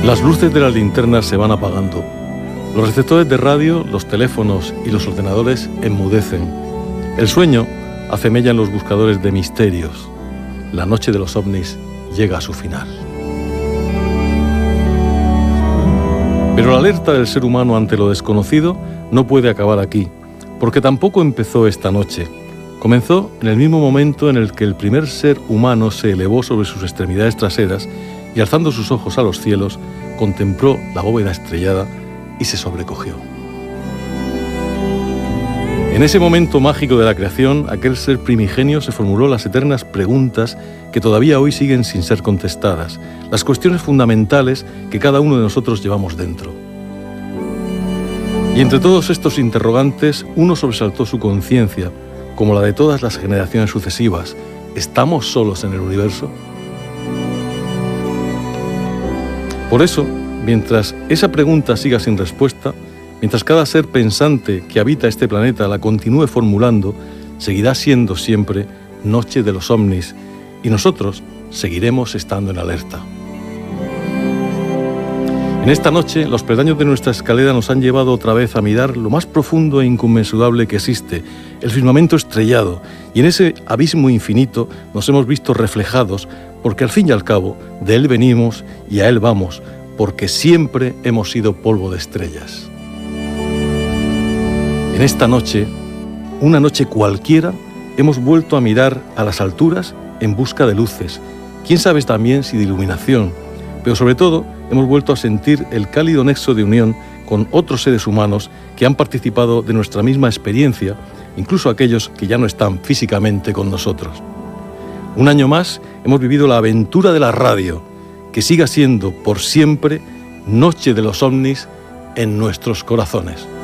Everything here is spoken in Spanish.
Las luces de las linternas se van apagando. Los receptores de radio, los teléfonos y los ordenadores enmudecen. El sueño hace mella en los buscadores de misterios. La noche de los ovnis llega a su final. Pero la alerta del ser humano ante lo desconocido no puede acabar aquí, porque tampoco empezó esta noche. Comenzó en el mismo momento en el que el primer ser humano se elevó sobre sus extremidades traseras y, alzando sus ojos a los cielos, contempló la bóveda estrellada y se sobrecogió. En ese momento mágico de la creación, aquel ser primigenio se formuló las eternas preguntas que todavía hoy siguen sin ser contestadas, las cuestiones fundamentales que cada uno de nosotros llevamos dentro. Y entre todos estos interrogantes, uno sobresaltó su conciencia, como la de todas las generaciones sucesivas. ¿Estamos solos en el universo? Por eso, mientras esa pregunta siga sin respuesta, mientras cada ser pensante que habita este planeta la continúe formulando, seguirá siendo siempre noche de los ovnis y nosotros seguiremos estando en alerta. En esta noche, los peldaños de nuestra escalera nos han llevado otra vez a mirar lo más profundo e inconmensurable que existe, el firmamento estrellado, y en ese abismo infinito nos hemos visto reflejados, porque al fin y al cabo, de él venimos y a él vamos, porque siempre hemos sido polvo de estrellas. En esta noche, una noche cualquiera, hemos vuelto a mirar a las alturas en busca de luces, quién sabe también si de iluminación, pero sobre todo hemos vuelto a sentir el cálido nexo de unión con otros seres humanos que han participado de nuestra misma experiencia, incluso aquellos que ya no están físicamente con nosotros. Un año más hemos vivido la aventura de la radio, que siga siendo por siempre noche de los ovnis en nuestros corazones.